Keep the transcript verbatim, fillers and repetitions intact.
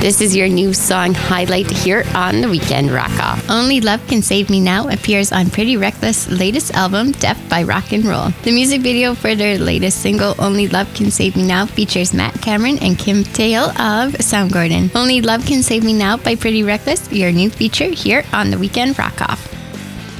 This is your new song highlight here on the Weekend Rock Off. Only Love Can Save Me Now appears on Pretty Reckless' latest album, Death by Rock and Roll. The music video for their latest single, Only Love Can Save Me Now, features Matt Cameron and Kim Tail of Soundgarden. Only Love Can Save Me Now by Pretty Reckless, your new feature here on the Weekend Rock Off.